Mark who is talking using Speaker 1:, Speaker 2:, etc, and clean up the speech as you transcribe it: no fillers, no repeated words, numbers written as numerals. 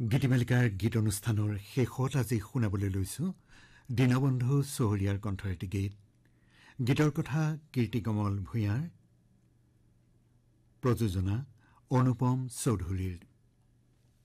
Speaker 1: গীতিমালিকাৰ গীত অনুষ্ঠানৰ শেষত আজি শুনাবলৈ লৈছো দীনবন্ধু চহৰীয়াৰ কণ্ঠৰ এটি গীত। গীতৰ কথা কীৰ্তিকমল ভূঞাৰ, প্ৰযোজনা অনুপম চৌধুৰীৰ।